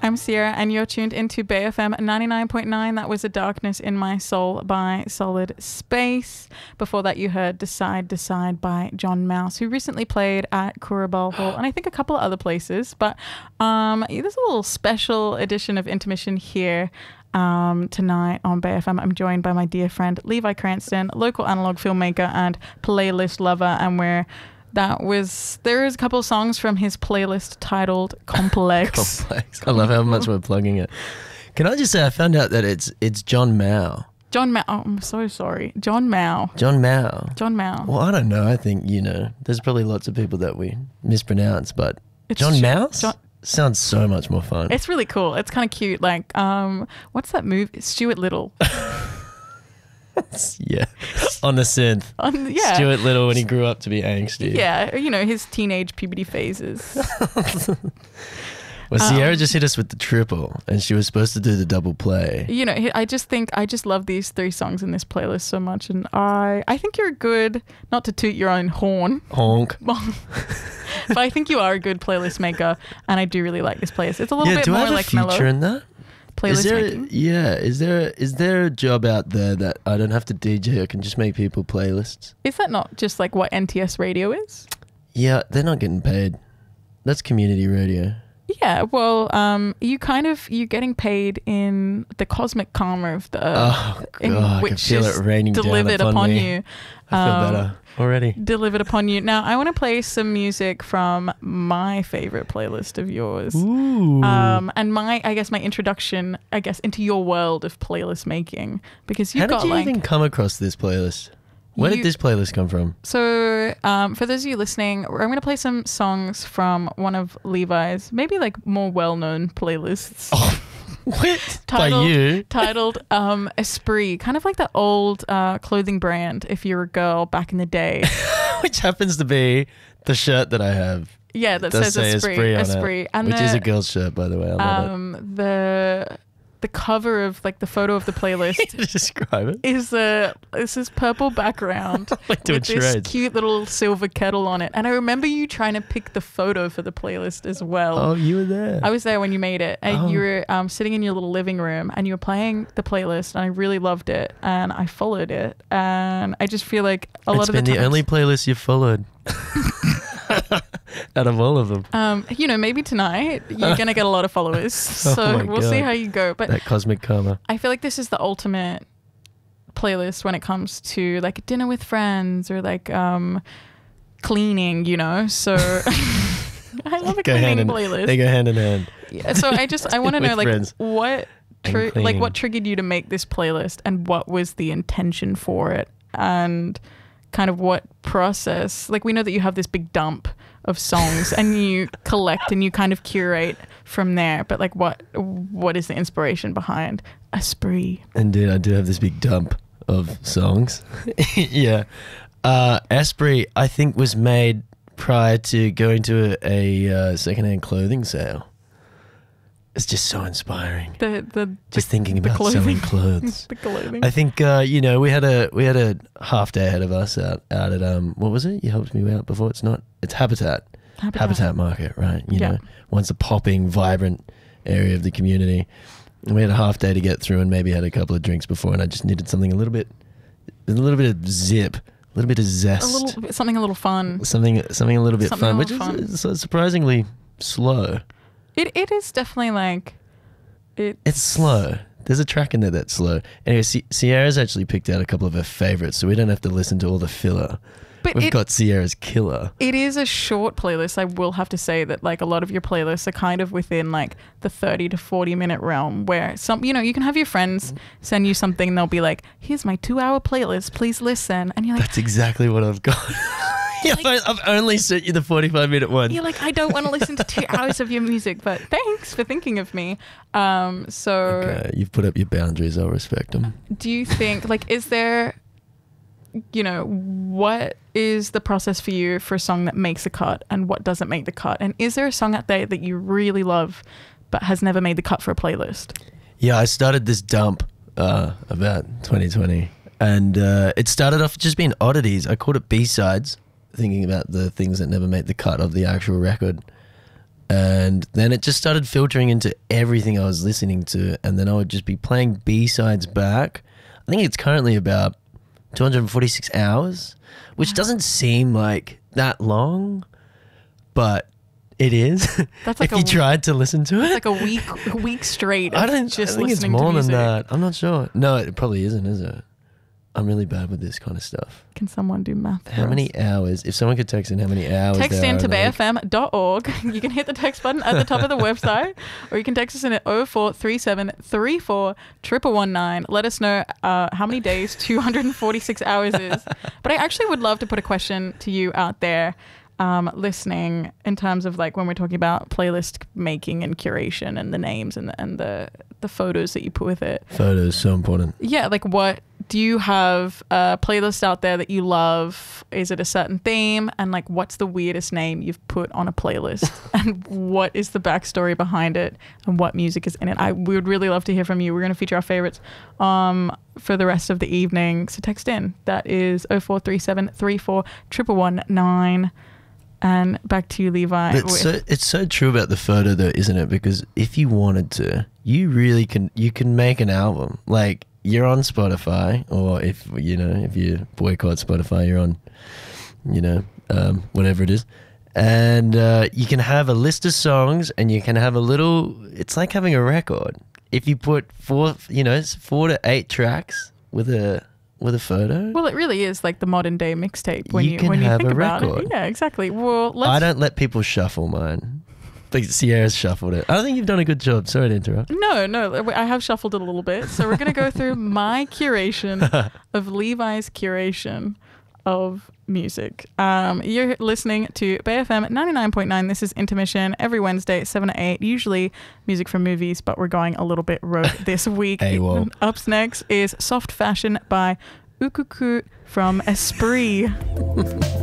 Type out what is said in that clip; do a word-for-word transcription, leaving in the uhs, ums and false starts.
I'm Sierra, and you're tuned into Bay F M ninety-nine point nine. That was A Darkness in My Soul by Solid Space. Before that, you heard Decide, Decide by John Mouse, who recently played at Currabell Hall and I think a couple of other places. But um, there's a little special edition of Intermission here um, tonight on Bay F M. I'm joined by my dear friend Levi Cranston, local analog filmmaker and playlist lover, and we're That was, there is a couple of songs from his playlist titled Complex. Complex. I love how much we're plugging it. Can I just say, I found out that it's it's John Mao. John Mao. Oh, I'm so sorry. John Mao. John Mao. John Mao. Well, I don't know. I think, you know, there's probably lots of people that we mispronounce, but It's John Sh- Mao John- sounds so much more fun. It's really cool. It's kind of cute. Like, um, what's that movie? Stuart Little. Yeah, on the synth. On, yeah. Stuart Little when he grew up to be angsty. Yeah, you know, his teenage puberty phases. Well, Sierra Um, just hit us with the triple, and she was supposed to do the double play. You know, I just think, I just love these three songs in this playlist so much. And I, I think you're a good, not to toot your own horn, Honk. but I think you are a good playlist maker. And I do really like this playlist. It's a little Yeah, bit do I more have a like future mellow in that? playlist Is there, making. yeah, is there is there a job out there that I don't have to D J? I can just make people playlists. Is that not just like what N T S radio is? Yeah, they're not getting paid. That's community radio. Yeah, well, um, you kind of, you're getting paid in the cosmic karma of the Oh in god, I can which feel is it raining delivered down upon, upon me. you. I feel Um, better already. Delivered upon you. Now, I want to play some music from my favorite playlist of yours. Ooh. Um, and my, I guess, my introduction, I guess, into your world of playlist making, because you've How did got you like. even come across this playlist? Where You- did this playlist come from? So, um, for those of you listening, I'm going to play some songs from one of Levi's, maybe like more well-known playlists. Oh, what? By Titled- you? Titled um, Esprit, kind of like the old uh, clothing brand if you're a girl back in the day. Which happens to be the shirt that I have. Yeah, that Does says say Esprit. Esprit on Esprit. it, And which the, is a girl's shirt, by the way. I love um, the the cover of like the photo of the playlist it. Describe it. is a this is purple background Like doing with this charades. cute little silver kettle on it. And I remember you trying to pick the photo for the playlist as well. Oh, you were there. I was there when you made it, and Oh. you were um, sitting in your little living room, and you were playing the playlist, and I really loved it, and I followed it, and I just feel like a it's lot of been the the, times, only playlist you've followed. Out of all of them. um, you know, maybe tonight you're gonna get a lot of followers, so Oh my we'll see God. how you go. But That cosmic karma. I feel like this is the ultimate playlist when it comes to like dinner with friends or like um, cleaning, you know. So I love a Go hand cleaning in- playlist. They go hand in hand. Yeah, so I just I want to With know like friends what and tri- like cleaning. what triggered you to make this playlist, and what was the intention for it, and kind of what process. Like, we know that you have this big dump of songs and you collect and you kind of curate from there, but like what what is the inspiration behind Esprit? Indeed, I do have this big dump of songs. Yeah. Uh, Esprit, I think, was made prior to going to a, a uh, secondhand clothing sale. It's just so inspiring. The the Just the, thinking the about clothing. selling clothes. the clothing. I think uh, you know we had a we had a half day ahead of us out out at um what was it? You helped me out before. It's not. It's Habitat. Habitat. Habitat Market, right? You Yeah. know, once a popping, vibrant area of the community. And we had a half day to get through, and maybe had a couple of drinks before, and I just needed something a little bit, a little bit of zip, a little bit of A zest, little bit- something a little fun. something something a little bit Something a fun, little which fun. is so surprisingly slow. It it is definitely like it. It's slow. There's a track in there that's slow. Anyway, Si- Sierra's actually picked out a couple of her favorites, so we don't have to listen to all the filler. But We've it, got Sierra's Killer. It is a short playlist. I will have to say that like a lot of your playlists are kind of within like the thirty to forty minute realm, where some, you know, you can have your friends send you something and they'll be like, here's my two hour playlist, please listen. And you're like, That's exactly what I've got. Yeah, Like- I've only sent you the forty-five minute one. you're like, I don't want to listen to two hours of your music, but thanks for thinking of me. Um, so Okay, you've put up your boundaries. I'll respect them. do you think like, is there, you know, what is the process for you for a song that makes a cut and what doesn't make the cut? And is there a song out there that you really love but has never made the cut for a playlist? Yeah, I started this dump uh, about twenty twenty, and uh, it started off just being oddities. I called it B-sides, thinking about the things that never made the cut of the actual record. And then it just started filtering into everything I was listening to. And then I would just be playing B-sides back. I think it's currently about two hundred forty-six hours, which doesn't seem like that long, but it is. That's like if a, you tried to listen to it. It's like a week a week straight. Of I don't just I think it's listening more to than music. that. I'm not sure. No, it probably isn't, is it? I'm really bad with this kind of stuff. Can someone do math? How many hours? If someone could text in how many hours Text there in are to in bay a f m dot org. You can hit the text button at the top of the website, or you can text us in at oh four three seven, three four, one one one nine. Let us know uh, how many days two hundred forty-six hours is. But I actually would love to put a question to you out there um, listening, in terms of like when we're talking about playlist making and curation and the names and the, and the, the photos that you put with it. Photos, so important. Yeah, like what do you have a playlist out there that you love? Is it a certain theme? And like, what's the weirdest name you've put on a playlist? And what is the backstory behind it? And what music is in it? I we would really love to hear from you. We're going to feature our favorites um, for the rest of the evening. So text in. That is oh four three seven, three four, one one one nine. And back to you, Levi. It's so, it's so true about the photo though, isn't it? Because if you wanted to, you really can, you can make an album. Like, you're on Spotify, or if, you know, if you boycott Spotify, you're on, you know, um, whatever it is. And uh, you can have a list of songs, and you can have a little, it's like having a record. If you put four, you know, it's four to eight tracks with a, with a photo. Well, it really is like the modern day mixtape when You you, can when you have think a about record. it. Yeah, exactly. Well, let's I don't let people shuffle mine. Like Sierra's shuffled it. I don't think you've done a good job. Sorry to interrupt. No, no, I have shuffled it a little bit. So we're going to go through my curation of Levi's curation of music. Um, you're listening to Bay F M ninety-nine point nine. This is Intermission every Wednesday, seven to eight. Usually music from movies, but we're going a little bit rogue this week. AWOL. Up next is Soft Fashion by Ukuku from Esprit.